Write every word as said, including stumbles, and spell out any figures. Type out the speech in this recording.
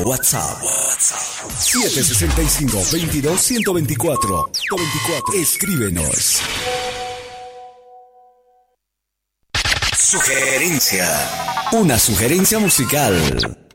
WhatsApp. siete seis cinco, veintidós, ciento veinticuatro. Escríbenos. Sugerencia. Una sugerencia musical.